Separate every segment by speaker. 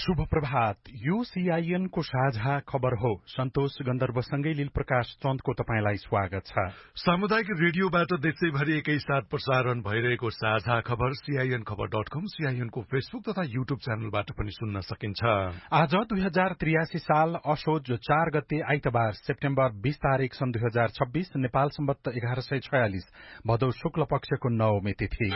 Speaker 1: शुभ प्रभात। यो सीआईएन को साझा खबर हो। सन्तोष गन्धर्वसँगै लील प्रकाश चन्दको तपाईंलाई स्वागत छ।
Speaker 2: सामुदायिक रेडियोबाट देशैभरि एकैसाथ प्रसारण भइरहेको साझा खबर CINखबर.com, CIN को फेसबुक तथा युट्युब च्यानलबाट पनि सुन्न सकिन्छ।
Speaker 1: आज 2083 साल असोज 4 गते आइतबार सेप्टेम्बर 20 तारिक सन् 2026 नेपाल सम्वत 1146 भदौ शुक्ल पक्षको 9 तिथि।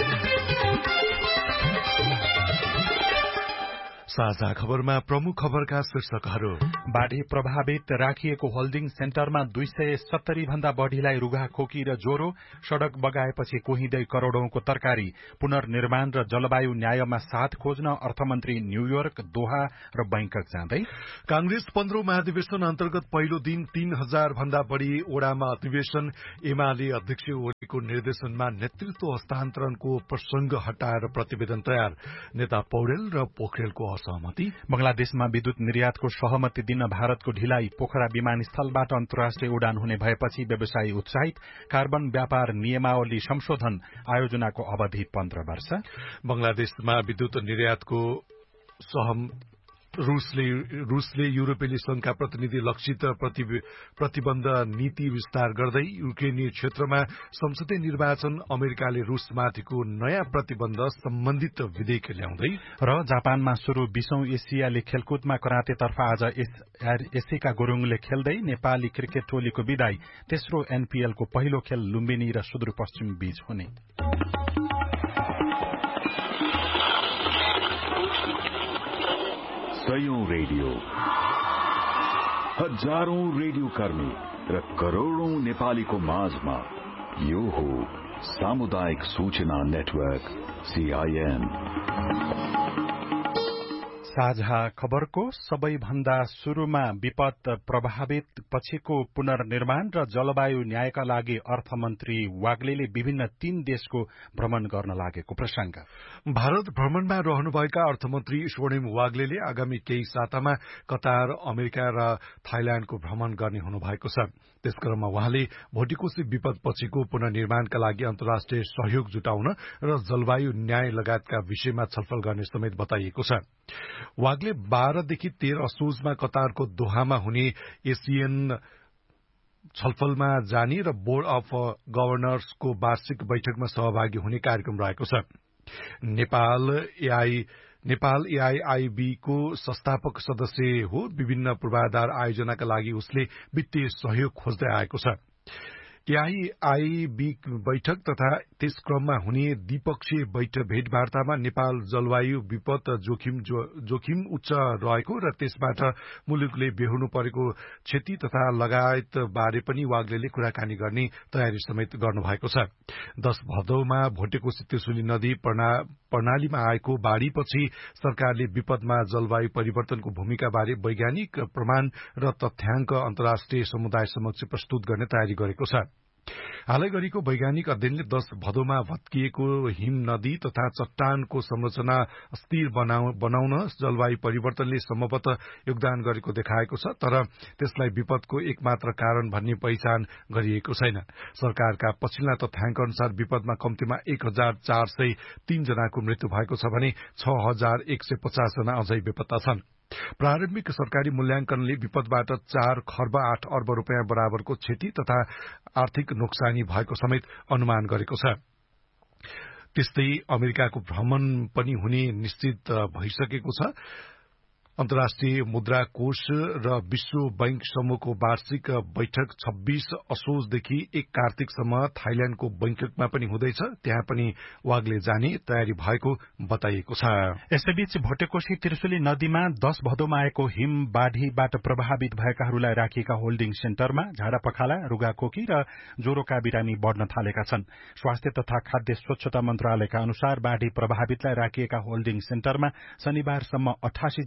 Speaker 2: साझा खबरमा प्रमुख खबरका शीर्षकहरू।
Speaker 1: बाढ़ी प्रभावित राखिएको होल्डिङ सेन्टरमा 270 भन्दा बढ़ीलाई रुघा खोकी र ज्वरो, सड़क बगाएपछि कोहिँदै करोड़ौंको तरकारी। पुनर्निर्माण र जलवायु न्यायमा साथ खोज्न अर्थमन्त्री न्यूयोर्क, दोहा र बैंकक जाँदै।
Speaker 2: कांग्रेस 15औं महाधिवेशन अन्तर्गत पहिलो दिन 3000 भन्दा बढ़ी ओडामा अधिवेशन। एमाले अध्यक्ष ओलीको निर्देशनमा नेतृत्व हस्तान्तरणको प्रसंग हटाएर प्रतिवेदन तयार। नेता पौडेल र पोखरेलको सहमति।
Speaker 1: बंगलादेशमा विद्युत निर्यातको सहमति दिन भारतको ढिलाइ। पोखरा विमानस्थलबाट अन्तर्राष्ट्रिय उडान हुने भएपछि व्यवसायी उत्साहित। कार्बन व्यापार नियमावली संशोधन, आयोजनाको अवधि 15 वर्ष।
Speaker 2: बंगलादेशमा विद्युत निर्यातको रूसले युरोपेली संघका प्रतिनिधि लक्षित प्रतिबन्ध नीति विस्तार गर्दै। युक्रेनी क्षेत्रमा संसदीय निर्वाचन। अमेरिकाले रूसमाथिको नयाँ प्रतिबन्ध सम्बन्धित विधेयक ल्याउँदै।
Speaker 1: र जापानमा शुरू 20औं एसियाली खेलकुदमा करातेतर्फ आज एसीका गुरूङले खेल्दै नेपाली क्रिकेट टोलीको विदाई। तेस्रो एनपीएलको पहिलो खेल लुम्बिनी र सुदूरपश्चिम बीच हुने।
Speaker 3: सयौं रेडियो, हजारौं रेडियो कर्मी र करोड़ौं नेपालीको माझमा यो हो सामुदायिक सूचना नेटवर्क CIN।
Speaker 1: साझा खबरको सबैभन्दा शुरूमा विपद प्रभावित पछिको पुनर्निर्माण र जलवायु न्यायका लागि अर्थमन्त्री वाग्लेले विभिन्न 3 देशको भ्रमण गर्न लागेको प्रसंग।
Speaker 2: भारत भ्रमणमा रहनुभएका अर्थमन्त्री स्वर्णिम वाग्लेले आगामी केही सातामा कतार, अमेरिका र थाइल्याण्डको भ्रमण गर्ने हुनुभएको छ। त्यसक्रममा उहाँले भोटिकोशी विपद पछिको पुनर्निर्माणका लागि अन्तर्राष्ट्रिय सहयोग जुटाउन र जलवायु न्याय लगायतका विषयमा छलफल गर्ने समेत बताइएको छ। वाग्ले 12 देखि 13 असोजमा कतारको दोहामा हुने एसियन छलफलमा जाने र बोर्ड अफ गभर्नर्सको वार्षिक बैठकमा सहभागी हुने कार्यक्रम रहेको छ। नेपाल AIIB को संस्थापक सदस्य हो। विभिन्न पूर्वाधार आयोजनाका लागि उसले वित्तीय सहयोग खोज्दै आएको छ। AIIB बैठक तथा त्यस क्रममा हुने द्विपक्षीय भेटवार्तामा नेपाल जलवायु विपद जोखिम उच्च रहेको र त्यसबाट मुलुकले बेहोर्नु परेको क्षति तथा लगायत बारे पनि वाग्लेले कुराकानी गर्ने तयारी समेत गर्नुभएको छ। 10 भदौमा भोटेकोशी त्रिशुली नदी प्रणालीमा आएको बाढ़ीपछि सरकारले विपदमा जलवायु परिवर्तनको भूमिकाबारे वैज्ञानिक प्रमाण र तथ्याङ्क अन्तर्राष्ट्रिय समुदाय समक्ष प्रस्तुत गर्ने तयारी गरेको छ। हालै गरेको वैज्ञानिक अध्ययनले 10 भदौमा भत्किएको हिम नदी तथा चट्टानको संरचना स्थिर बनाउन जलवायु परिवर्तनले सम्भवतः योगदान गरेको देखाएको छ। तर त्यसलाई विपदको एकमात्र कारण भन्ने पहिचान गरिएको छैन। सरकारका पछिल्ला तथ्याङ्क अनुसार विपदमा कम्तीमा 1403 जनाको मृत्यु भएको छ भने 6150 जना अझै बेपत्ता छन्। प्रारम्भिक सरकारी मूल्याङ्कनले विपदबाट 4 खर्ब 8 अर्ब रुपियाँ बराबरको क्षति तथा आर्थिक नोक्सानी भएको समेत अनुमान गरेको छ। त्यस्तै अमेरिकाको भ्रमण पनि हुने निश्चित भइसकेको छ। अन्तर्राष्ट्रिय मुद्रा कोष र विश्व बैंक समूहको वार्षिक बैठक 26 असोजदेखि 1 कार्तिकसम्म थाइल्याण्डको बैंककमा पनि हुँदैछ। त्यहाँ पनि वाग्ले जाने तयारी भएको बताइएको छ।
Speaker 1: यसैबीच भोटेकोशी त्रिशुली नदीमा 10 भदौमा आएको हिम बाढ़ीबाट प्रभावित भएकाहरूलाई राखिएका होल्डिङ सेन्टरमा झाडापखाला, रुगाखोकी र ज्वरोका बिरामी बढ़न थालेका छन्। स्वास्थ्य तथा खाद्य स्वच्छता मन्त्रालयका अनुसार बाढ़ी प्रभावितलाई राखिएका होल्डिङ सेन्टरमा शनिबारसम्म 88 जनामा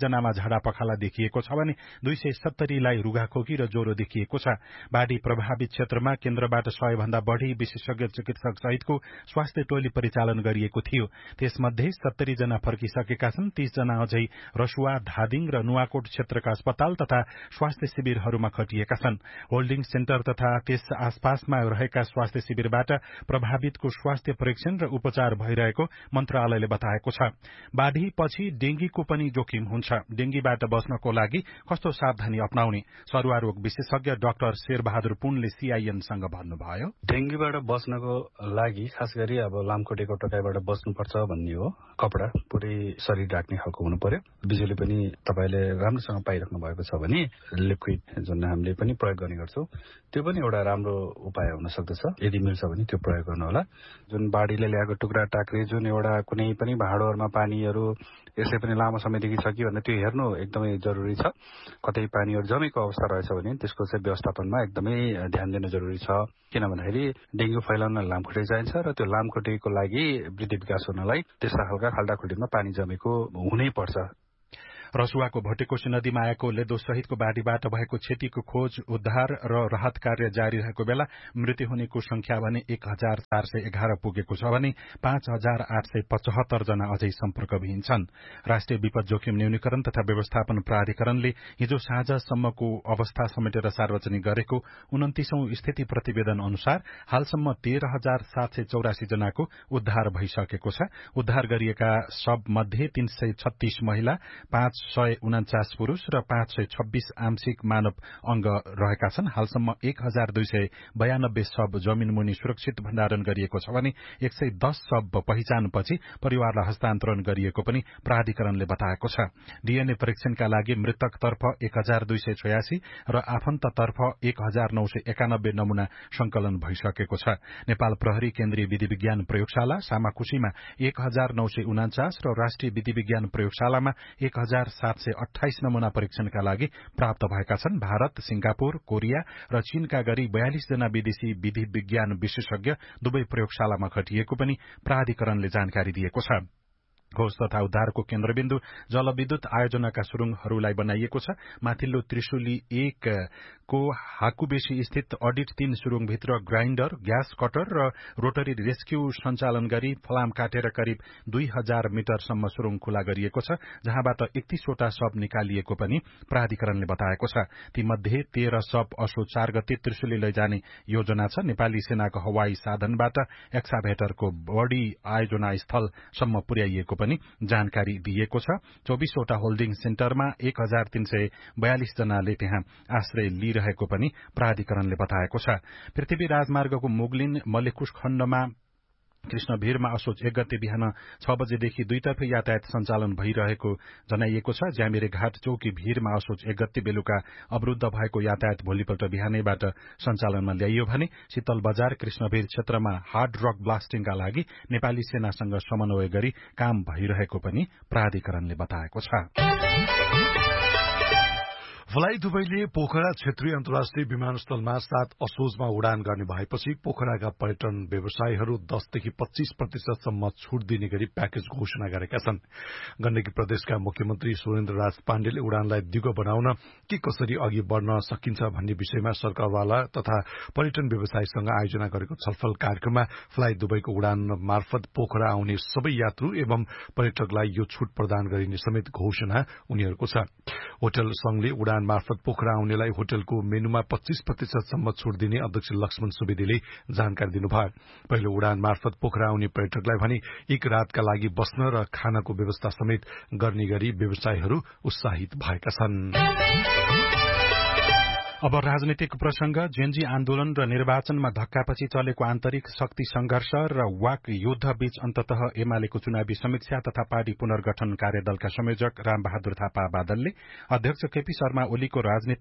Speaker 1: झाडा पखाला देखिएको छ भने 270 लाई रुघाखोकी र ज्वरो देखिएको छ। बाढ़ी प्रभावित क्षेत्रमा केन्द्रबाट 100 भन्दा बढ़ी विशेषज्ञ चिकित्सक सहितको स्वास्थ्य टोली परिचालन गरिएको थियो। त्यसमध्ये 70 जना फर्किसकेका छन्। 30 जना अझै रसुवा, धादिङ र नुवाकोट क्षेत्रका अस्पताल तथा स्वास्थ्य शिविरहरूमा खटिएका छन्। होल्डिङ सेन्टर तथा त्यस आसपासमा रहेका स्वास्थ्य शिविरबाट प्रभावितको स्वास्थ्य परीक्षण र उपचार भइरहेको मन्त्रालयले बताएको छ। बाढ़ी पछि डेंगीको पनि जोखिम हुन्छ। डेंगीबाट बच्नको लागि कस्तो सावधानी अपनाउने सरुवा रोग विशेषज्ञ डाक्टर शेरबहादुर पुनले सीआईएनसँग भन्नुभयो।
Speaker 4: डेंगीबाट बच्नको लागि खास गरी अब लामखुट्टेको टोकाइबाट बच्नुपर्छ भन्ने हो। कपडा पुरै शरीर ढाक्ने खालको हुनु पर्यो। बिजुली पनि तपाईले राम्रोसँग पाइराख्नु भएको छ भने लिक्विड जुन हामीले पनि प्रयोग गर्ने गर्छौं त्यो पनि एउटा राम्रो उपाय हुन सक्दछ। यदि मिल्छ भने त्यो प्रयोग गर्नु होला। जुन बाढीले ल्याएको टुक्रा टाक्रे जुन एउटा कुनै पनि भाँडोहरुमा पानीहरु यसै पनि लामो समयदेखि छ कि भनेर त्यो हेर्नु एकदमै जरुरी छ। कतै पानीहरु जमेको अवस्था रहेछ भने त्यसको चाहिँ व्यवस्थापनमा एकदमै ध्यान दिन जरुरी छ। किन भन्दाखेरि डेंगु फैलाउन लामखुट्टे चाहिन्छ र त्यो लामखुट्टेको लागि वृद्धि विकास हुनलाई त्यस्ता खालका खाल्डाखुल्टीमा पानी जमेको हुनै पर्छ।
Speaker 1: रसुवाको भटेकोशी नदीमा आएको लेदो सहितको बाढ़ीबाट भएको क्षतिको खोज उद्धार र राहत कार्य जारी रहेको बेला मृत्यु हुनेको संख्या भने 1411 पुगेको छ भने 5875 जना अझै सम्पर्कविहीन छन्। राष्ट्रिय विपद जोखिम न्यूनीकरण तथा व्यवस्थापन प्राधिकरणले हिजो साँझसम्मको अवस्था समेटेर सार्वजनिक गरेको 29औं स्थिति प्रतिवेदन अनुसार हालसम्म 13784 जनाको उद्धार भइसकेको छ। उद्धार गरिएका शव मध्ये 336 महिला, 549 पुरूष र 526 आंशिक मानव अंग रहेका छन्। हालसम्म 1292 शव जमिनमुनि सुरक्षित भण्डारण गरिएको छ भने 110 शव पहिचानपछि परिवारलाई हस्तान्तरण गरिएको पनि प्राधिकरणले बताएको छ। डीएनए परीक्षणका लागि मृतकतर्फ 1286 र आफन्ततर्फ 1991 नमूना संकलन भइसकेको छ। नेपाल प्रहरी केन्द्रीय विधि विज्ञान प्रयोगशाला सामाकुशीमा 1949 र राष्ट्रिय विधि विज्ञान प्रयोगशालामा 1728 नमूना परीक्षणका लागि प्राप्त भएका छन्। भारत, सिंगापुर, कोरिया र चीनका गरी 42 जना विदेशी विधि विज्ञान विशेषज्ञ दुवै प्रयोगशालामा खटिएको पनि प्राधिकरणले जानकारी दिएको छ। खोज तथा उद्धारको केन्द्रबिन्दु जलविद्युत आयोजनाका सुरुङहरूलाई बनाइएको छ। माथिल्लो त्रिशुली 1 को हाकुबेसी स्थित अडिट 3 सुरुङभित्र ग्राइन्डर, ग्यास कटर र रोटरी रेस्क्यू सञ्चालन गरी फलाम काटेर करिब 2000 मिटरसम्म सुरुङ खुला गरिएको छ, जहाँबाट 31 वटा शव निकालिएको पनि प्राधिकरणले बताएको छ। तीमध्ये 13 शव असो 4 गते त्रिशुली लैजाने योजना छ। नेपाली सेनाको हवाई साधनबाट एक्साभेटरको बढी आयोजना स्थलसम्म पुर्याइएको पनि जानकारी दिएको छ। 24 वटा होल्डिङ सेन्टरमा 1342 जनाले त्यहाँ आश्रय लिइरहेको पनि प्राधिकरणले बताएको छ। पृथ्वी राजमार्गको मुगलिन मलेकुश खण्डमा कृष्णभिरमा असोज 1 गते बिहान 6 बजेदेखि दुईतर्फे यातायात सञ्चालन भइरहेको जनाइएको छ। ज्यामिरे घाट चौकी भीरमा असोज 1 गते बेलुका अवरूद्ध भएको यातायात भोलिपल्ट बिहानैबाट सञ्चालनमा ल्याइयो भने शीतल बजार कृष्णभीर क्षेत्रमा हार्ड रक ब्लास्टिङका लागि नेपाली सेनासँग समन्वय गरी काम भइरहेको पनि प्राधिकरणले बताएको छ।
Speaker 2: फ्लाइ दुबईले पोखरा क्षेत्रीय अन्तर्राष्ट्रिय विमानस्थलमा 7 असोजमा उडान गर्ने भएपछि पोखराका पर्यटन व्यवसायीहरू 10 देखि 25% सम्म छूट दिने गरी प्याकेज घोषणा गरेका छन्। गण्डकी प्रदेशका मुख्यमन्त्री सुरेन्द्र राज पाण्डेले उडानलाई दिगो बनाउन के कसरी अघि बढ़न सकिन्छ भन्ने विषयमा सरकारवाला तथा पर्यटन व्यवसायीसँग आयोजना गरेको छलफल कार्यक्रममा फ्लाइ दुबईको उडान मार्फत पोखरा आउने सबै यात्रु एवं पर्यटकलाई यो छूट प्रदान गरिने समेत घोषणा उनीहरूको छ। होटल संघले उडान मार्फत पोखरा आउनेलाई होटलको मेनुमा 25% सम्म छूट दिने अध्यक्ष लक्ष्मण सुवेदीले जानकारी दिनुभयो। पहिलो उडान मार्फत पोखरा आउने पर्यटकलाई भने एक रातका लागि बस्न र खानाको व्यवस्था समेत गर्ने गरी व्यवसायीहरू उत्साहित भएका छन्।
Speaker 1: अब राजनीतिक प्रसंग। जेन्जी आन्दोलन र निर्वाचनमा धक्कापछि चलेको आन्तरिक शक्ति संघर्ष र वाक युद्ध बीच अन्ततः एमालेको चुनावी समीक्षा तथा पार्टी पुनर्गठन कार्यदलका संयोजक रामबहादुर थापा बादलले अध्यक्ष केपी शर्मा ओलीको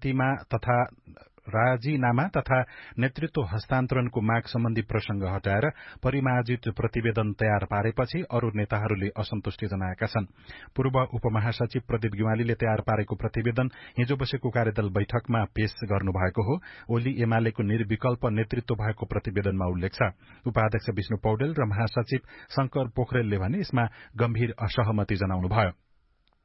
Speaker 1: राजीनामा तथा नेतृत्व हस्तान्तरणको माग सम्बन्धी प्रसंग हटाएर परिमार्जित प्रतिवेदन तयार पारेपछि अरू नेताहरूले असन्तुष्टि जनाएका छन्। पूर्व उपमहासचिव प्रदीप गिवालीले तयार पारेको प्रतिवेदन हिजो बसेको कार्यदल बैठकमा पेश गर्नुभएको हो। ओली एमालेको निर्विकल्प नेतृत्व भएको प्रतिवेदनमा उल्लेख छ। उपाध्यक्ष विष्णु पौडेल र महासचिव शंकर पोखरेलले भने यसमा गम्भीर असहमति जनाउनुभयो।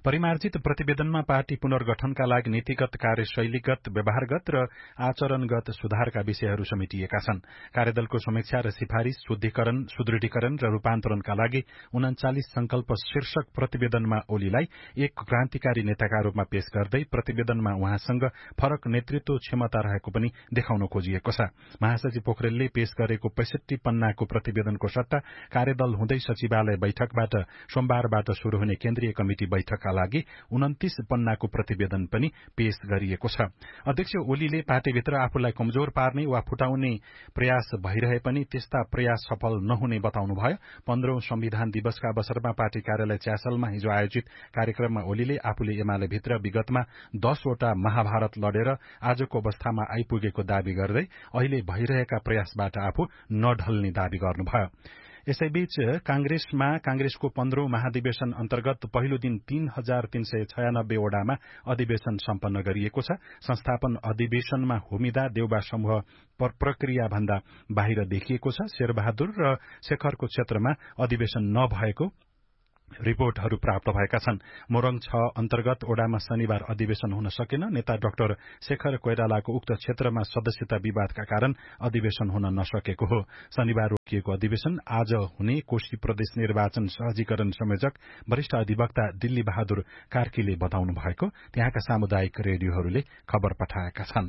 Speaker 1: परिमार्जित प्रतिवेदनमा पार्टी पुनर्गठनका लागि नीतिगत, कार्यशैलीगत, व्यवहारगत र आचरणगत सुधारका विषयहरू समेटिएका छन्। कार्यदलको समीक्षा र सिफारिश, शुद्धिकरण, सुदृढीकरण र रूपान्तरणका लागि 39 संकल्प शीर्षक प्रतिवेदनमा ओलीलाई एक क्रान्तिकारी नेताका रूपमा पेश गर्दै प्रतिवेदनमा उहाँसँग फरक नेतृत्व क्षमता रहेको पनि देखाउन खोजिएको छ। महासचिव पोखरेलले पेश गरेको 65 पन्नाको प्रतिवेदनको सट्टा कार्यदल हुँदै सचिवालय बैठकबाट सोमबारबाट शुरू हुने केन्द्रीय कमिटी बैठकका लागि 29 पन्नाको प्रतिवेदन पनि पेश गरिएको छ। अध्यक्ष ओलीले पार्टीभित्र आफूलाई कमजोर पार्ने वा फुटाउने प्रयास भइरहे पनि त्यस्ता प्रयास सफल नहुने बताउनुभयो। 15औं संविधान दिवसका अवसरमा पार्टी कार्यालय च्यासलमा हिजो आयोजित कार्यक्रममा ओलीले आफूले एमालेभित्र विगतमा 10 वटा महाभारत लडेर आजको अवस्थामा आइपुगेको दावी गर्दै अहिले भइरहेका प्रयासबाट आफू नढल्ने दावी गर्नुभयो। यसैबीच कांग्रेसको 15औं महाधिवेशन अन्तर्गत पहिलो दिन 3396 वडामा अधिवेशन सम्पन्न गरिएको छ। संस्थापन अधिवेशनमा होमिदा देउबा समूह प्रक्रिया भन्दा बाहिर देखिएको छ। शेरबहादुर र शेखरको क्षेत्रमा अधिवेशन नभएको रिपोर्टहरू प्राप्त भएका छन्। मोरङ 6 अन्तर्गत ओडामा शनिबार अधिवेशन हुन सकेन। नेता डाक्टर शेखर कोइरालाको उक्त क्षेत्रमा सदस्यता विवादका कारण अधिवेशन हुन नसकेको हो। शनिबार रोकिएको अधिवेशन आज हुने कोशी प्रदेश निर्वाचन सहजीकरण संयोजक वरिष्ठ अधिवक्ता दिल्ली बहादुर कार्कीले बताउनु भएको त्यहाँका सामुदायिक रेडियोहरूले खबर पठाएका छन्।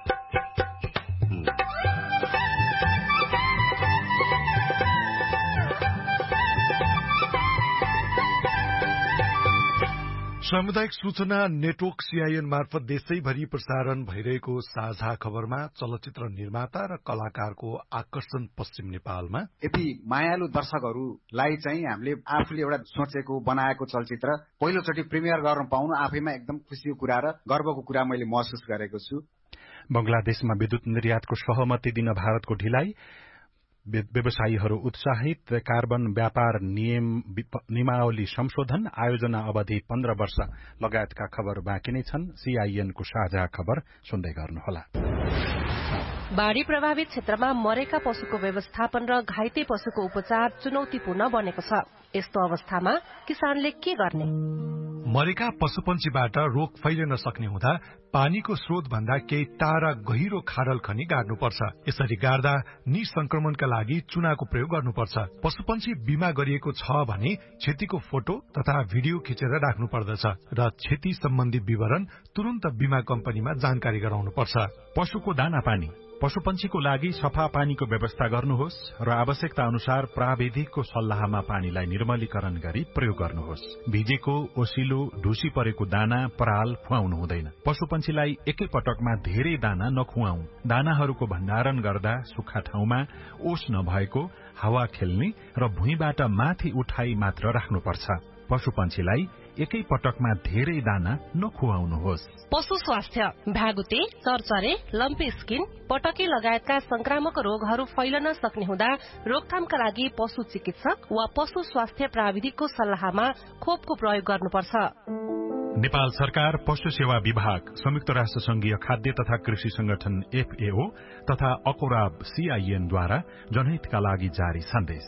Speaker 2: सामुदायिक सूचना नेटवर्क सीआईएन मार्फत देशैभरि प्रसारण भइरहेको साझा खबरमा चलचित्र निर्माता र कलाकारको आकर्षण पश्चिम नेपालमा
Speaker 5: यदि मायालु दर्शकहरूलाई चाहिँ हामीले आफूले एउटा सोचेको बनाएको चलचित्र पहिलोचोटि प्रिमियर गर्न पाउनु आफैमा एकदम खुसीको कुरा र गर्वको कुरा मैले महसुस गरेको छु।
Speaker 1: बंगलादेशमा विद्युत निर्यातको सहमति दिन भारतको ढिलाइ, व्यवसायीहरू उत्साहित, कार्बन व्यापार नियमावली संशोधन, आयोजना अवधि 15 वर्ष लगायतका खबर बाँकी नै छन्। सीआईएनको साझा खबर सुन्दै गर्नुहोला।
Speaker 6: बाढ़ी प्रभावित क्षेत्रमा मरेका पशुको व्यवस्थापन र घाइते पशुको उपचार चुनौतीपूर्ण बनेको छ। यस्तो अवस्थामा किसानले के गर्ने?
Speaker 2: मरेका पशुपन्छीबाट रोग फैलिन सक्ने हुँदा पानीको स्रोत भन्दा केही टाढा गहिरो खाडल खनी गाड्नुपर्छ। यसरी गाड्दा निसंक्रमणका लागि चुनाको प्रयोग गर्नुपर्छ। पशुपन्छी बिमा गरिएको छ भने क्षतिको फोटो तथा भिडियो खिचेर राख्नु पर्दछ र क्षति सम्बन्धी विवरण तुरन्त बिमा कम्पनीमा जानकारी गराउनुपर्छ।
Speaker 1: पशुको दाना पानी, पशुपन्छीको लागि सफा पानीको व्यवस्था गर्नुहोस् र आवश्यकता अनुसार प्राविधिकको सल्लाहमा पानीलाई निर्मलीकरण गरी प्रयोग गर्नुहोस्। भिजेको, ओसिलो, ढुसी परेको दाना, पराल खुवाउनु हुँदैन। पशुपन्छीलाई एकै पटकमा धेरै दाना नखुवाऊ। दानाहरूको भण्डारण गर्दा सुक्खा ठाउँमा, ओस नभएको, हावा खेल्ने र भुइँबाट माथि उठाई मात्र राख्नुपर्छ। पशुपन्छीलाई एकै पटकमा धेरै दाना नखुवाउनुहोस्।
Speaker 6: पशु स्वास्थ्य, भ्यागुते, चरचरे, लम्पी स्किन, पटके लगायतका संक्रामक रोगहरू फैलन सक्ने हुँदा रोकथामका लागि पशु चिकित्सक वा पशु स्वास्थ्य प्राविधिकको सल्लाहमा खोपको प्रयोग गर्नुपर्छ।
Speaker 1: नेपाल सरकार, पशु सेवा विभाग, संयुक्त राष्ट्र संघीय खाद्य तथा कृषि संगठन FAO तथा अकोराब CIN-द्वारा जनहितका लागि जारी सन्देश।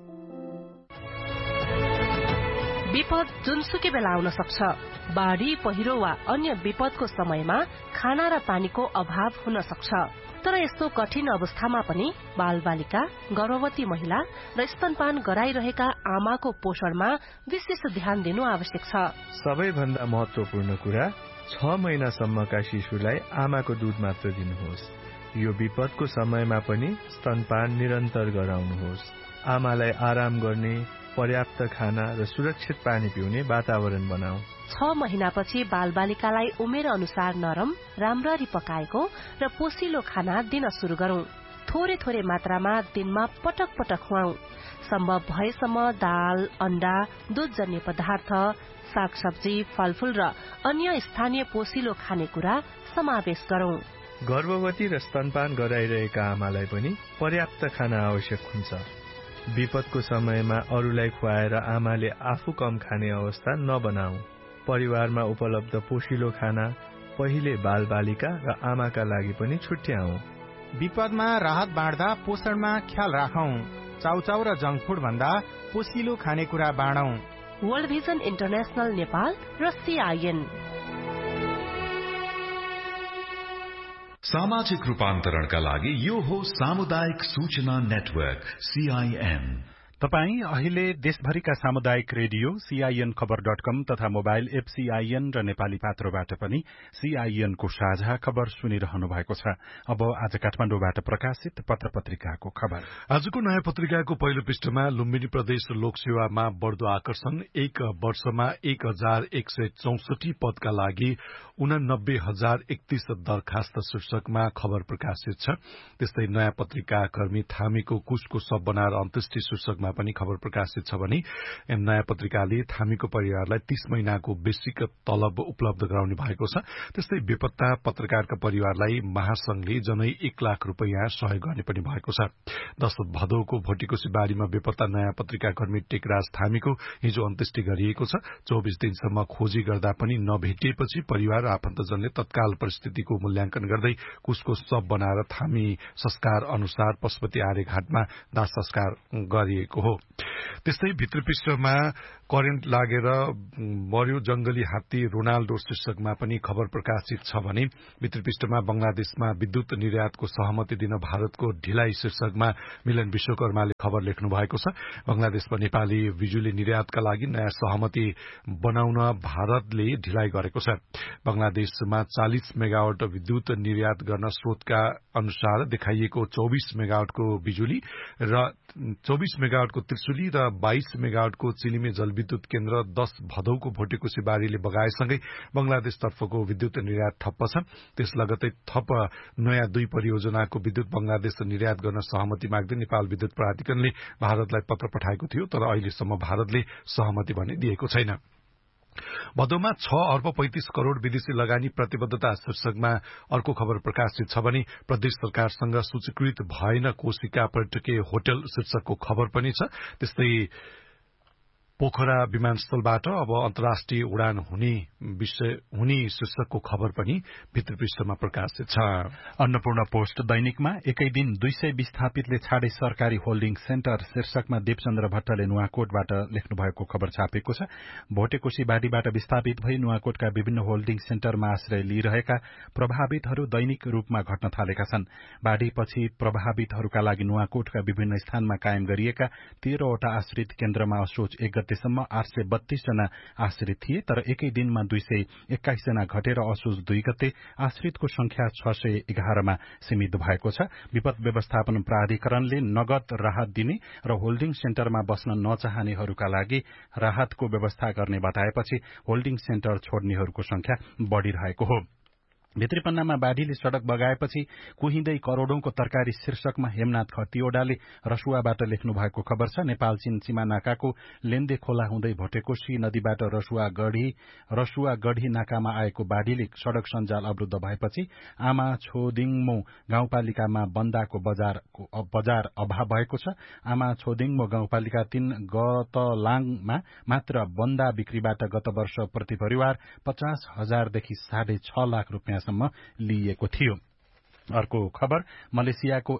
Speaker 6: विपद जुनसुकै बेला आउन सक्छ। बाढ़ी, पहिरो वा अन्य विपदको समयमा खाना र पानीको अभाव हुन सक्छ। तर यस्तो कठिन अवस्थामा पनि बालबालिका, गर्भवती महिला र स्तनपान गराइरहेका आमाको पोषणमा विशेष ध्यान दिनु आवश्यक छ।
Speaker 7: सबैभन्दा महत्वपूर्ण कुरा, 6 महिनासम्मका शिशुलाई आमाको दूध मात्र दिनुहोस्। यो विपदको समयमा पनि स्तनपान निरन्तर गराउनुहोस्। आमालाई आराम गर्ने, पर्याप्त खाना र सुरक्षित पानी पिउने वातावरण बनाऊ।
Speaker 6: 6 महिनापछि बालबालिकालाई उमेर अनुसार नरम, राम्ररी पकाएको र पोसिलो खाना दिन शुरू गरौं। थोरै थोरै मात्रामा दिनमा पटक पटक खुवाऊ। सम्भव भएसम्म दाल, अण्डा, दूधजन्य पदार्थ, सागसब्जी, फलफूल र अन्य स्थानीय पोसिलो खानेकुरा समावेश गरौं।
Speaker 7: गर्भवती र स्तनपान गराइरहेका आमालाई पनि पर्याप्त खाना आवश्यक हुन्छ। विपदको समयमा अरूलाई खुवाएर आमाले आफू कम खाने अवस्था नबनाऊ। परिवारमा उपलब्ध पोषिलो खाना पहिले बालबालिका र आमाका लागि पनि छुट्याऊ।
Speaker 8: विपदमा राहत बाँड्दा पोषणमा ख्याल राखौं। चाउचाउ र जंक फुड भन्दा पोषिलो खानेकुरा बाँडौं।
Speaker 6: वर्ल्ड भिजन इन्टरनेशनल नेपाल र CIN।
Speaker 3: सामाजिक रूपान्तरणका लागि यो हो सामुदायिक सूचना नेटवर्क CIN।
Speaker 1: तपाई अहिले देशभरिका सामुदायिक रेडियो CIN खबर.com तथा मोबाइल एप CIN र नेपाली पात्रोबाट पनि CIN को साझा खबर सुनिरहनु भएको छ। अब आज काठमाडौँबाट प्रकाशित पत्र पत्रिकाको खबर।
Speaker 2: आजको नयाँ पत्रिकाको पहिलो पृष्ठमा लुम्बिनी प्रदेश लोकसेवामा बढ्दो आकर्षण, 1 वर्षमा 1164 पदका लागि 89,031 दरखास्त शीर्षकमा खबर प्रकाशित छ। त्यस्तै नयाँ पत्रिका कर्मी थामीको कुशको शव बनाएर अन्त्येष्टि शीर्षकमा पनि खबर प्रकाशित छ भने नयाँ पत्रिकाले थामीको परिवारलाई 30 महिनाको बेसिक तलब उपलब्ध गराउने भएको छ। त्यस्तै बेपत्ता पत्रकारका परिवारलाई महासंघले जनै 1 लाख रुपैयाँ सहयोग गर्ने पनि भएको छ। 10 भदौको भोटिकोशी बारीमा बेपत्ता नयाँ पत्रिका कर्मी टेकराज थामीको हिजो अन्त्येष्टि गरिएको छ। 24 दिनसम्म खोजी गर्दा पनि नभेटिएपछि परिवार र आफन्तजनले तत्काल परिस्थितिको मूल्याङ्कन गर्दै कुशको शव बनाएर थामी संस्कार अनुसार पशुपति आर्यघाटमा दाह संस्कार गरिएको हो। त्यस्तै भित्र पृष्ठमा करेन्ट लागेर मर्यो जंगली हात्ती रोनाल्डो शीर्षकमा पनि खबर प्रकाशित छ भने भित्र पृष्ठमा बंगलादेशमा विद्युत निर्यातको सहमति दिन भारतको ढिलाइ शीर्षकमा मिलन विश्वकर्माले खबर लेख्नु भएको छ। बंगलादेशमा नेपाली बिजुली निर्यातका लागि नयाँ सहमति बनाउन भारतले ढिलाइ गरेको छ। बंगलादेशमा 40 मेगावाट विद्युत निर्यात गर्न स्रोतका अनुसार देखाइएको 24 मेगावाटको बिजुली र 24 मेगावाटको त्रिशुली र 22 मेगावाटको चिलिमे जलविद्युत केन्द्र 10 भदौको भोटेकोशी बारीले बगाएसँगै बंगलादेशतर्फको विद्युत निर्यात ठप्प छ। त्यस लगतै थप नयाँ 2 परियोजनाको विद्युत बंगलादेश निर्यात गर्न सहमति माग्दै नेपाल विद्युत प्राधिकरणले भारतलाई पत्र पठाएको थियो, तर अहिलेसम्म भारतले सहमति भने दिएको छैन। भदौमा 6 अर्ब 35 करोड़ विदेशी लगानी प्रतिबद्धता शीर्षकमा अर्को खबर प्रकाशित छ भने प्रदेश सरकारसँग सूचीकृत भएन कोशिका पर्यटकीय होटल शीर्षकको खबर पनि छ। त्यस्तै पोखरा विमानस्थलबाट अब अन्तर्राष्ट्रिय उडान हुने शीर्षकको खबर पनि भित्र पृष्ठमा प्रकाशित छ।
Speaker 1: अन्नपूर्ण पोस्ट दैनिकमा एकै दिन 200 विस्थापितले छाडे सरकारी होल्डिङ सेन्टर शीर्षकमा देवचन्द्र भट्टले नुवाकोटबाट लेख्नु भएको खबर छापेको छ। भोटेकोशी बाढीबाट विस्थापित भई नुवाकोटका विभिन्न होल्डिङ सेन्टरमा आश्रय लिइरहेका प्रभावितहरू दैनिक रूपमा घट्न थालेका छन्। बाढीपछि प्रभावितहरूका लागि नुवाकोटका विभिन्न स्थानमा कायम गरिएका 13 वटा आश्रित केन्द्रमा असोज 1 गतेसम्म 832 जना आश्रित थिए, तर एकै दिनमा 221 जना घटेर असोज 2 गते आश्रितको संख्या 611 मा सीमित भएको छ। विपद व्यवस्थापन प्राधिकरणले नगद राहत दिने र होल्डिङ सेन्टरमा बस्न नचाहनेहरूका लागि राहतको व्यवस्था गर्ने बताएपछि होल्डिङ सेन्टर छोड्नेहरूको संख्या बढ़िरहेको हो। भित्री पन्नामा बाढीले सड़क बगाएपछि कुहिँदै करोड़ौंको तरकारी शीर्षकमा हेमनाथ खतिवड़ाले रसुवाबाट लेख्नु भएको खबर छ। नेपाल चीन सीमा नाकाको लेन्दे खोला हुँदै भोटेकोशी नदीबाट रसुवा गढ़ी नाकामा आएको बाढीले सड़क सञ्जाल अवरुद्ध भएपछि आमा छोदिङमो गाउँपालिकामा बन्दाको बजार अभाव भएको छ। आमा छोदिङमो गाउँपालिका 3 गतलाङमा मात्र बन्दा बिक्रीबाट गत वर्ष प्रति परिवार 50,000 देखि 6.5 लाख रुपियाँ सम्म लिइएको थियो। अर्को खबर मलेसियाको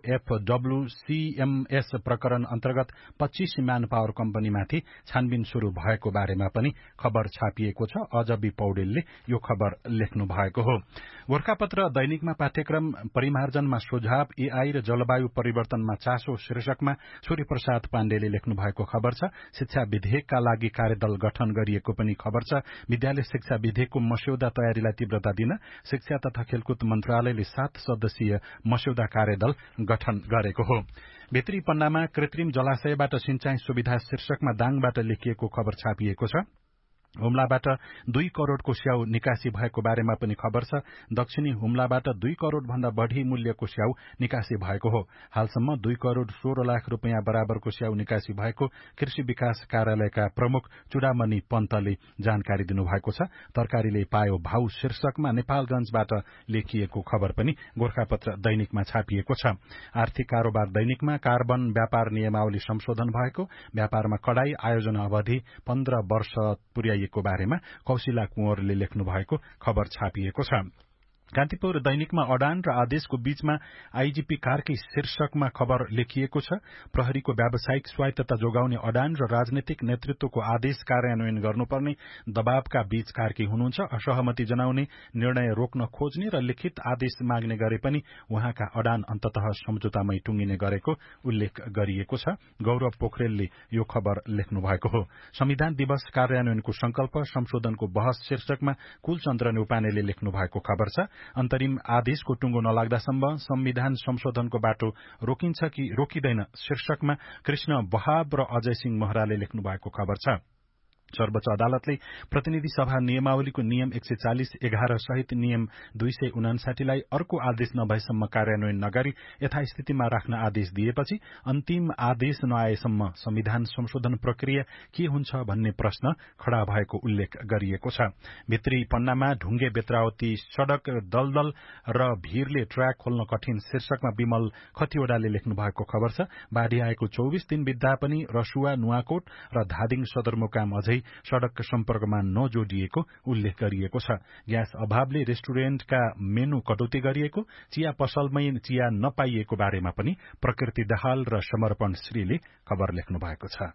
Speaker 1: FWCMS प्रकरण अन्तर्गत 25 म्यान पावर कम्पनीमाथि छानबिन शुरू भएको बारेमा पनि खबर छापिएको छ। अजबी पौडेलले यो खबर लेख्नु भएको हो। गोरखापत्र दैनिकमा पाठ्यक्रम परिमार्जनमा सुझाव AI र जलवायु परिवर्तनमा चासो शीर्षकमा सूर्य प्रसाद पाण्डेले लेख्नु भएको खबर छ। शिक्षा विधेयकका लागि कार्यदल गठन गरिएको पनि खबर छ। विद्यालय शिक्षा विधेयकको मस्यौदा तयारीलाई तीव्रता दिन शिक्षा तथा खेलकुद मन्त्रालयले 7 सदस्यीय मस्यौदा कार्यदल गठन गरेको हो। भित्री पन्नामा कृत्रिम जलाशयबाट सिंचाई सुविधा शीर्षकमा दाङबाट लेखिएको खबर छापिएको छ। हुम्लाबाट 2 करोड़को स्याउ निकासी भएको बारेमा पनि खबर छ। दक्षिणी हुम्लाबाट 2 करोड़ भन्दा बढ़ी मूल्यको स्याउ निकासी भएको हो। हालसम्म 2 करोड़ 16 लाख रुपियाँ बराबरको स्याउ निकासी भएको कृषि विकास कार्यालयका प्रमुख चुडामणि पन्तले जानकारी दिनुभएको छ। तरकारीले पायो भाउ शीर्षकमा नेपालगंजबाट लेखिएको खबर पनि गोरखापत्र दैनिकमा छापिएको छ। आर्थिक कारोबार दैनिकमा कार्बन व्यापार नियमावली संशोधन भएको, व्यापारमा कडाई, आयोजना अवधि 15 वर्ष पुर्याइएको बारेमा कौशिला कुँवरले लेख्नु भएको खबर छापिएको छ। कान्तिपुर दैनिकमा अडान र आदेशको बीचमा आईजीपी कारकै शीर्षकमा खबर लेखिएको छ। प्रहरीको व्यावसायिक स्वायत्तता जोगाउने अडान र राजनीतिक नेतृत्वको आदेश कार्यान्वयन गर्नुपर्ने दबावका बीच कार्की हुनुहुन्छ। असहमति जनाउने, निर्णय रोक्न खोज्ने र लिखित आदेश माग्ने गरे पनि उहाँका अडान अन्ततः सम्झौतामै टुंगिने गरेको उल्लेख गरिएको छ। गौरव पोखरेलले यो खबर लेख्नु भएको हो। संविधान दिवस कार्यान्वयनको संकल्प संशोधनको बहस शीर्षकमा कुलचन्द्र न्यौपानेले लेख्नु भएको खबर छ। अन्तरिम आदेशको टुंगो नलाग्दासम्म संविधान संशोधनको बाटो रोकिन्छ कि रोकिँदैन शीर्षकमा कृष्ण बहाब र अजय सिंह महराले लेख्नु भएको खबर छ। सर्वोच्च अदालतले प्रतिनिधि सभा नियमावलीको नियम 140(11) सहित नियम 259 लाई अर्को आदेश नभएसम्म कार्यान्वयन नगरी यथास्थितिमा राख्न आदेश दिएपछि अन्तिम आदेश नआएसम्म संविधान संशोधन प्रक्रिया के हुन्छ भन्ने प्रश्न खड़ा भएको उल्लेख गरिएको छ। भित्री पन्नामा ढुङ्गे बेत्रावती सड़क दलदल र भीरले ट्र्याक खोल्न कठिन शीर्षकमा विमल खतिवड़ाले लेख्नु भएको खबर छ। बाढ़ी आएको 24 दिन बित्दा पनि रसुवा, नुवाकोट र धादिङ सदरमुकाम अझै सड़क सम्पर्कमा नजोडिएको उल्लेख गरिएको छ। ग्यास अभावले रेस्टुरेन्टका मेनु कटौती गरिएको, चिया पसलमै चिया नपाइएको बारेमा पनि प्रकृति दाहाल र समर्पण श्रीले खबर लेख्नु भएको छ।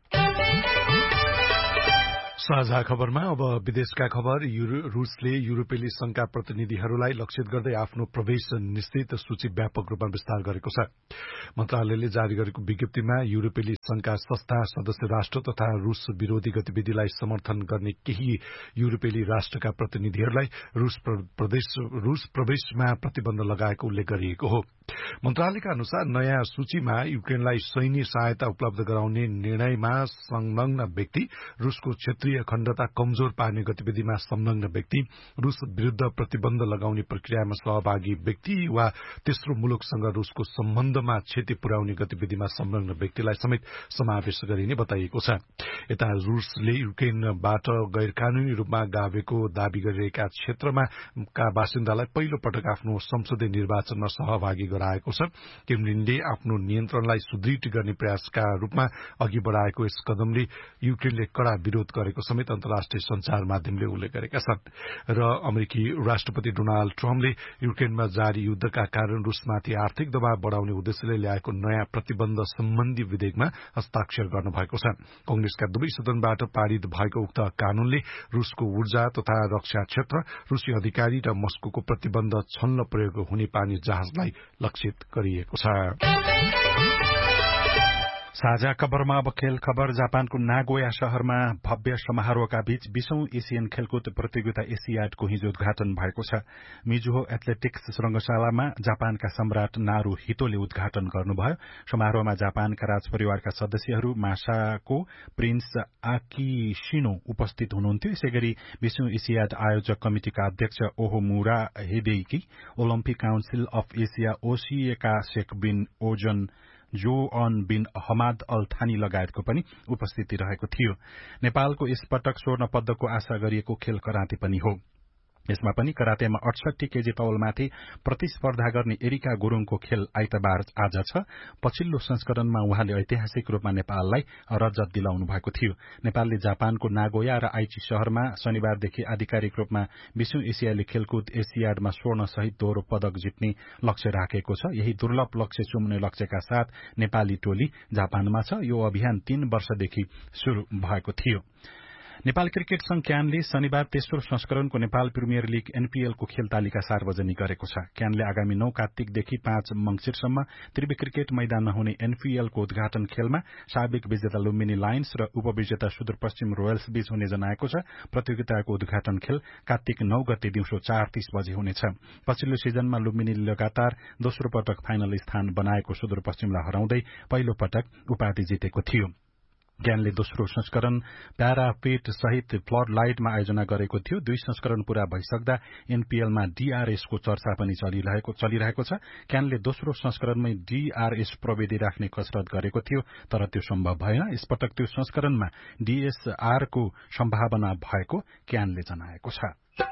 Speaker 2: साझा खबरमा अब विदेशका खबर। रूसले युरोपेली संघका प्रतिनिधिहरूलाई लक्षित गर्दै आफ्नो प्रवेश निश्चित सूची व्यापक रूपमा विस्तार गरेको छ। मन्त्रालयले जारी गरेको विज्ञप्तिमा युरोपेली संघका संस्था, सदस्य राष्ट्र तथा रूस विरोधी गतिविधिलाई समर्थन गर्ने केही युरोपेली राष्ट्रका प्रतिनिधिहरूलाई रूस प्रवेशमा प्रतिबन्ध लगाएको उल्लेख गरिएको हो। मन्त्रालयका अनुसार नयाँ सूचीमा युक्रेनलाई सैन्य सहायता उपलब्ध गराउने निर्णयमा संलग्न व्यक्ति, रूसको क्षेत्रीय अखण्डता कमजोर पार्ने गतिविधिमा संलग्न व्यक्ति, रूस विरूद्ध प्रतिबन्ध लगाउने प्रक्रियामा सहभागी व्यक्ति वा तेस्रो मुलुकसँग रूसको सम्बन्धमा क्षति पुर्याउने गतिविधिमा संलग्न व्यक्तिलाई समेत समावेश गरिने बताइएको छ। यता रूसले युक्रेनबाट गैर कानूनी रूपमा गाभेको दावी गरिरहेका क्षेत्रमा का बासिन्दालाई पहिलो पटक आफ्नो संसदीय निर्वाचनमा सहभागी गराएको छ। क्रेमलिनले आफ्नो नियन्त्रणलाई सुदृढ गर्ने प्रयासका रूपमा अघि बढ़ाएको यस कदमले युक्रेनले कड़ा विरोध गरेको समेत अन्तर्राष्ट्रिय संचार माध्यमले उल्लेख गरेका छन्। र अमेरिकी राष्ट्रपति डोनाल्ड ट्रम्पले युक्रेनमा जारी युद्धका कारण रूसमाथि आर्थिक दबाव बढ़ाउने उद्देश्यले ल्याएको नयाँ प्रतिबन्ध सम्बन्धी विधेयकमा हस्ताक्षर गर्नुभएको छ। कंग्रेसका दुवै सदनबाट पारित भएको उक्त कानूनले रूसको ऊर्जा तथा रक्षा क्षेत्र, रूसी अधिकारी र मस्कोको प्रतिबन्ध छल्न प्रयोग हुने पानी जहाजलाई लक्षित गरिएको छ।
Speaker 1: साझा खबरमा अब खेल खबर। जापानको नागोया शहरमा भव्य समारोहका बीच 20औं एसियन खेलकुद प्रतियोगिता एसियाडको हिजो उद्घाटन भएको छ। मिजुहो एथलेटिक्स रंगशालामा जापानका सम्राट नारुहितोले उद्घाटन गर्नुभयो। समारोहमा जापानका राजपरिवारका सदस्यहरू, मासाको प्रिन्स आकिशिनो उपस्थित हुनुहुन्थ्यो। यसैगरी 20औं एसियाड आयोजक कमिटिका अध्यक्ष ओहोमुरा Hideki, Olympic council of Asia ओसिएका Sheikh been ozone जोअन been Hammad all थानी लगायतको पनि उपस्थिति रहेको थियो। नेपालको यस पटक स्वर्ण पदकको आशा गरिएको खेल कराते पनि हो। यसमा पनि करातेमा 68 केजी तौलमाथि प्रतिस्पर्धा गर्ने एरिका गुरूङको खेल आइतबार आज छ। पछिल्लो संस्करणमा उहाँले ऐतिहासिक रूपमा नेपाललाई रजत दिलाउनु भएको थियो। नेपालले जापानको नागोया र आइची शहरमा शनिबारदेखि आधिकारिक रूपमा 20औं एसियाली खेलकुद एसियाडमा स्वर्ण सहित दोहोरो पदक जित्ने लक्ष्य राखेको छ। यही दुर्लभ लक्ष्य चुम्ने लक्ष्यका साथ नेपाली टोली जापानमा छ। यो अभियान 3 वर्षदेखि शुरू भएको थियो। नेपाल क्रिकेट संघ क्यानले शनिबार तेस्रो संस्करणको नेपाल प्रिमियर लीग एनपीएलको खेल तालिका सार्वजनिक गरेको छ। क्यानले आगामी 9 कार्तिकदेखि 5 मंगिरसम्म त्रिवी क्रिकेट मैदानमा हुने एनपीएलको उद्घाटन खेलमा साबिक विजेता लुम्बिनी लायन्स र उपविजेता सुदूरपश्चिम रोयल्स बीच हुने जनाएको छ। प्रतियोगिताको उद्घाटन खेल कार्तिक 9 गते दिउँसो 4:30 बजे हुनेछ। पछिल्लो सिजनमा लुम्बिनीले लगातार दोस्रो पटक फाइनल स्थान बनाएको सुदूरपश्चिमलाई हराउँदै पहिलो पटक उपाधि जितेको थियो। क्यानले दोस्रो संस्करण प्यारापेट सहित फ्लड लाइटमा आयोजना गरेको थियो। 2 संस्करण पूरा भइसक्दा एनपीएलमा डीआरएसको चर्चा पनि चलिरहेको छ। क्यानले दोस्रो संस्करणमै डीआरएस प्रविधि राख्ने कसरत गरेको थियो, तर त्यो सम्भव भएन। यसपटक त्यो संस्करणमा डीएसआरको सम्भावना भएको क्यानले जनाएको छ।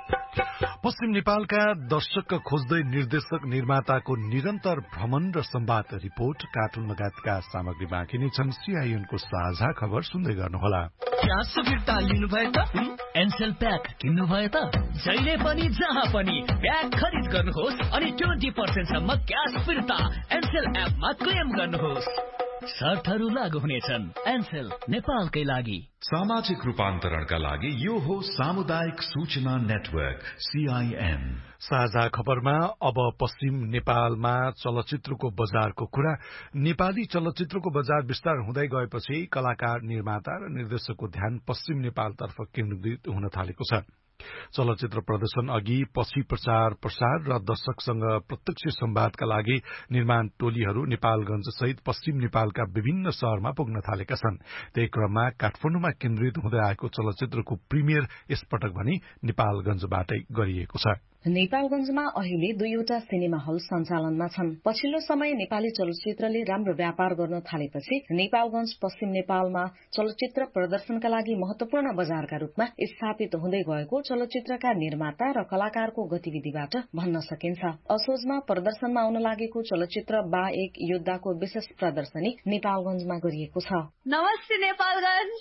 Speaker 2: पश्चिम नेपालका दर्शक खोज्दै निर्देशक निर्माताको निरन्तर भ्रमण र संवाद रिपोर्ट, कार्टुन लगायतका सामग्री बाँकी नै छन्। सीआईएनको साझा खबर सुन्दै गर्नुहोला।
Speaker 9: एनसेल प्याक किन्नु भयो त जहिले पनि जहाँ पनि प्याक खरिद गर्नुहोस् अनि 20% सम्म क्याश फिर्ता एनसेल एपमा क्लेम गर्नुहोस्। शर्तहरू लागू हुनेछन्। एनसेल नेपालकै लागि।
Speaker 3: सामाजिक रूपान्तरणका लागि यो हो सामुदायिक सूचना नेटवर्क CIN।
Speaker 2: साझा खबरमा अब पश्चिम नेपालमा चलचित्रको बजारको कुरा। नेपाली चलचित्रको बजार विस्तार हुँदै गएपछि कलाकार, निर्माता र निर्देशकको ध्यान पश्चिम नेपालतर्फ केन्द्रित हुन थालेको छ। चलचित्र प्रदर्शन अघि पछि प्रचार प्रसार र दर्शकसँग प्रत्यक्ष संवादका लागि निर्माण टोलीहरू नेपालगंज सहित पश्चिम नेपालका विभिन्न शहरमा पुग्न थालेका छन्। त्यही क्रममा काठमाडौँमा केन्द्रित हुँदै आएको चलचित्रको प्रिमियर यसपटक भने नेपालगंजबाटै गरिएको छ।
Speaker 10: नेपालगंजमा अहिले 2वटा सिनेमा हल सञ्चालनमा छन्। पछिल्लो समय नेपाली चलचित्रले राम्रो व्यापार गर्न थालेपछि नेपालगंज पश्चिम नेपालमा चलचित्र प्रदर्शनका लागि महत्वपूर्ण बजारका रूपमा स्थापित हुँदै गएको चलचित्रका निर्माता र कलाकारको गतिविधिबाट भन्न सकिन्छ। असोजमा प्रदर्शनमा आउन लागेको चलचित्र बा एक योद्धाको विशेष प्रदर्शनी नेपालगंजमा गरिएको छ।
Speaker 11: नमस्ते Nepalganj.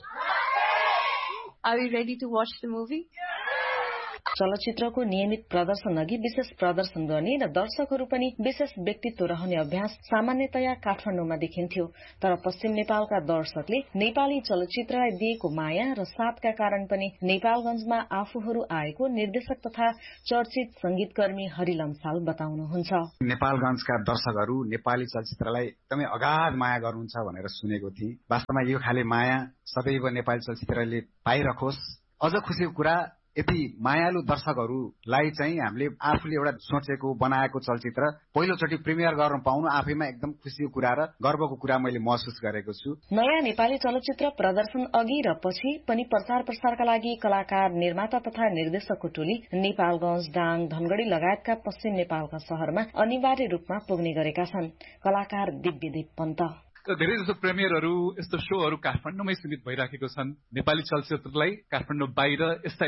Speaker 11: Are you ready to watch the movie?
Speaker 10: चलचित्रको नियमित प्रदर्शन अघि विशेष प्रदर्शन गर्ने र दर्शकहरू पनि विशेष व्यक्तित्व रहने अभ्यास सामान्यतया काठमाडौँमा देखिन्थ्यो। तर पश्चिम नेपालका दर्शकले नेपाली चलचित्रलाई दिएको माया र साथका कारण पनि नेपालगंजमा आफूहरू आएको निर्देशक तथा चर्चित संगीतकर्मी हरि लम्साल बताउनुहुन्छ।
Speaker 5: नेपालगंजका दर्शकहरू नेपाली चलचित्रलाई एकदमै अगाध माया गर्नुहुन्छ भनेर सुनेको थिएँ। वास्तवमा यो खाले माया सदैव नेपाली चलचित्रले पाइरखोस्। अझ खुसीको कुरा यति मायालु दर्शकहरूलाई चाहिँ हामीले आफूले एउटा सोचेको बनाएको चलचित्र पहिलोचोटि प्रिमियर गर्न पाउनु आफैमा एकदम खुसीको कुरा र गर्वको कुरा मैले महसुस गरेको छु।
Speaker 10: नयाँ नेपाली चलचित्र प्रदर्शन अघि र पछि पनि प्रचार प्रसारका लागि कलाकार, निर्माता तथा निर्देशकको टोली नेपालगंज, दाङ, धनगढ़ी लगायतका पश्चिम नेपालका शहरमा अनिवार्य रूपमा पुग्ने गरेका छन्। कलाकार दिव्यदीप पन्त
Speaker 12: धेरै जसो प्रिमियरहरू, यस्तो शोहरू काठमाडौँमै सीमित भइराखेको छन्। नेपाली चलचित्रलाई काठमाडौँ बाहिर यस्ता